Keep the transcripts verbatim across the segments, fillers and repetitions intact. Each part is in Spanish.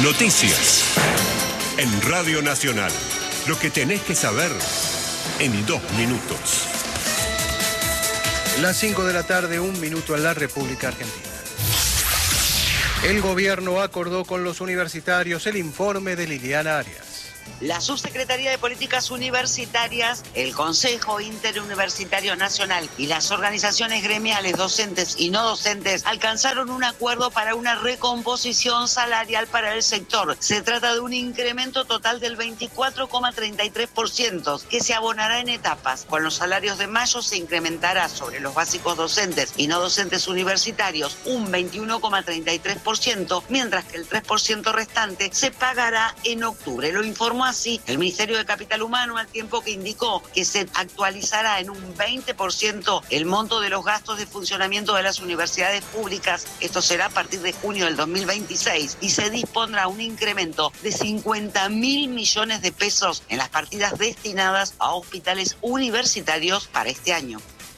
Noticias. En Radio Nacional. Lo que tenés que saber en dos minutos. Las cinco de la tarde, un minuto en la República Argentina. El gobierno acordó con los universitarios el informe de Liliana Arias. La Subsecretaría de Políticas Universitarias, el Consejo Interuniversitario Nacional y las organizaciones gremiales docentes y no docentes alcanzaron un acuerdo para una recomposición salarial para el sector. Se trata de un incremento total del veinticuatro coma treinta y tres por ciento que se abonará en etapas. Con los salarios de mayo se incrementará sobre los básicos docentes y no docentes universitarios un veintiuno coma treinta y tres por ciento, mientras que el tres por ciento restante se pagará en octubre. Lo informó así el Ministerio de Capital Humano, al tiempo que indicó que se actualizará en un veinte por ciento el monto de los gastos de funcionamiento de las universidades públicas. Esto será a partir de junio del dos mil veintiséis y se dispondrá un incremento de cincuenta mil millones de pesos en las partidas destinadas a hospitales universitarios para este año.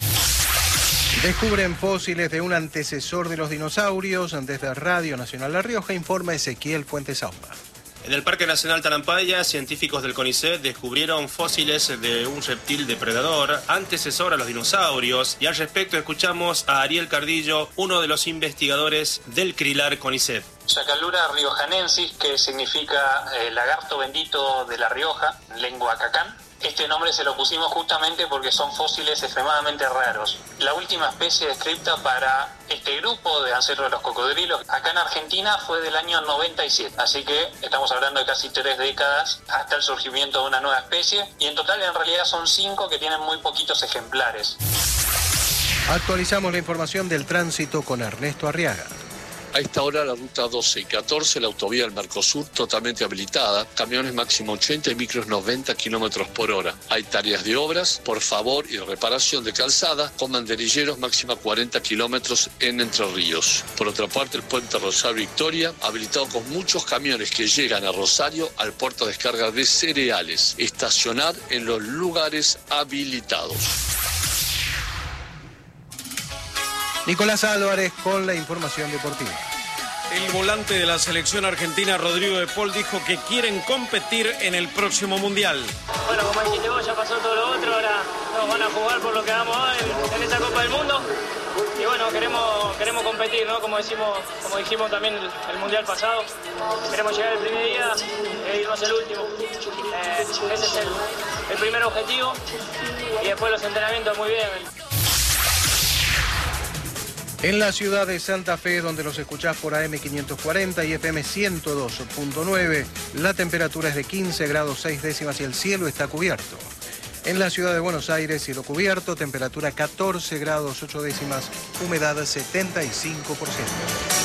Descubren fósiles de un antecesor de los dinosaurios. Desde Radio Nacional La Rioja informa Ezequiel Fuentesauma. En el Parque Nacional Talampaya, científicos del CONICET descubrieron fósiles de un reptil depredador antecesor a los dinosaurios, y al respecto escuchamos a Ariel Cardillo, uno de los investigadores del CRILAR CONICET. Chacalura riojanensis, que significa eh, lagarto bendito de La Rioja, en lengua cacán. Este nombre se lo pusimos justamente porque son fósiles extremadamente raros. La última especie descrita para este grupo de ancestros de los cocodrilos acá en Argentina fue del año noventa y siete, así que estamos hablando de casi tres décadas hasta el surgimiento de una nueva especie, y en total en realidad son cinco que tienen muy poquitos ejemplares. Actualizamos la información del tránsito con Ernesto Arriaga. A esta hora la ruta doce y catorce, la autovía del Mercosur, totalmente habilitada. Camiones máximo ochenta y micros noventa kilómetros por hora. Hay tareas de obras, por favor, y reparación de calzada, con banderilleros máxima cuarenta kilómetros en Entre Ríos. Por otra parte, el puente Rosario Victoria, habilitado con muchos camiones que llegan a Rosario al puerto de descarga de cereales. Estacionar en los lugares habilitados. Nicolás Álvarez con la información deportiva. El volante de la selección argentina, Rodrigo de Paul, dijo que quieren competir en el próximo Mundial. Bueno, como dijiste vos, ya pasó todo lo otro, ahora nos van a jugar por lo que hagamos en, en esta Copa del Mundo. Y bueno, queremos, queremos competir, ¿no? Como decimos, como dijimos también el, el Mundial pasado, queremos llegar el primer día e irnos el último. Eh, ese es el, el primer objetivo, y después los entrenamientos muy bien. En la ciudad de Santa Fe, donde los escuchás por A M quinientos cuarenta y F M ciento dos punto nueve, la temperatura es de quince grados seis décimas y el cielo está cubierto. En la ciudad de Buenos Aires, cielo cubierto, temperatura catorce grados ocho décimas, humedad setenta y cinco por ciento.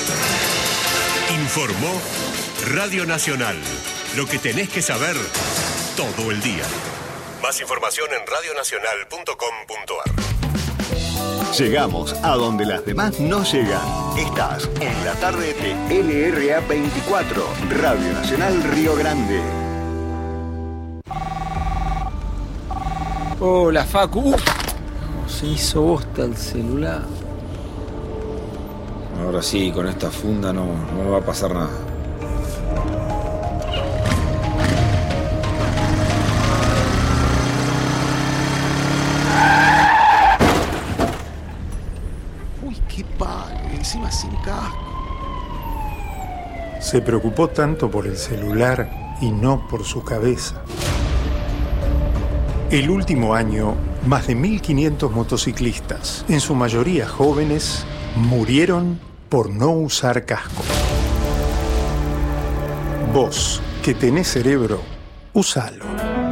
Informó Radio Nacional. Lo que tenés que saber todo el día. Más información en radio nacional punto com punto a r. Llegamos a donde las demás no llegan. Estás en la tarde de L R A veinticuatro, Radio Nacional Río Grande. Hola, Facu. Uf, se hizo bosta el celular. Ahora sí, con esta funda no, no me va a pasar nada. Encima sin casco. Se preocupó tanto por el celular y no por su cabeza. El último año, más de mil quinientos motociclistas, en su mayoría jóvenes, murieron por no usar casco. Vos, que tenés cerebro, usalo.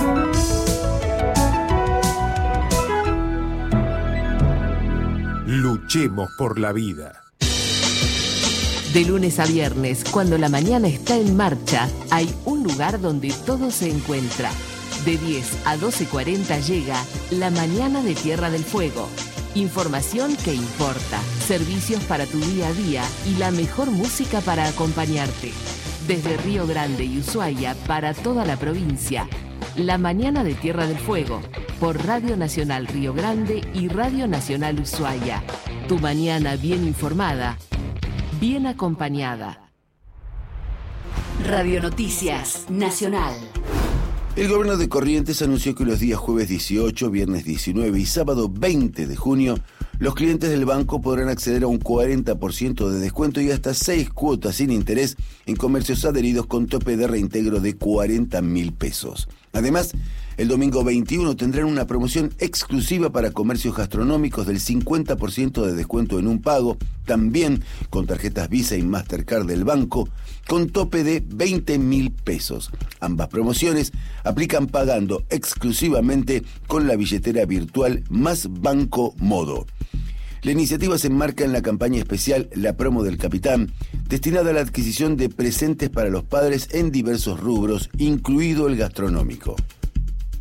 Luchemos por la vida. De lunes a viernes, cuando la mañana está en marcha, hay un lugar donde todo se encuentra. De diez a doce cuarenta llega La Mañana de Tierra del Fuego. Información que importa, servicios para tu día a día y la mejor música para acompañarte. Desde Río Grande y Ushuaia para toda la provincia. La Mañana de Tierra del Fuego, por Radio Nacional Río Grande y Radio Nacional Ushuaia. Tu mañana bien informada, bien acompañada. Radio Noticias Nacional. El gobierno de Corrientes anunció que los días jueves dieciocho, viernes diecinueve y sábado veinte de junio, los clientes del banco podrán acceder a un cuarenta por ciento de descuento y hasta seis cuotas sin interés en comercios adheridos con tope de reintegro de cuarenta mil pesos. Además, el domingo veintiuno tendrán una promoción exclusiva para comercios gastronómicos del cincuenta por ciento de descuento en un pago, también con tarjetas Visa y Mastercard del banco, con tope de veinte mil pesos. Ambas promociones aplican pagando exclusivamente con la billetera virtual más Banco Modo. La iniciativa se enmarca en la campaña especial La Promo del Capitán, destinada a la adquisición de presentes para los padres en diversos rubros, incluido el gastronómico.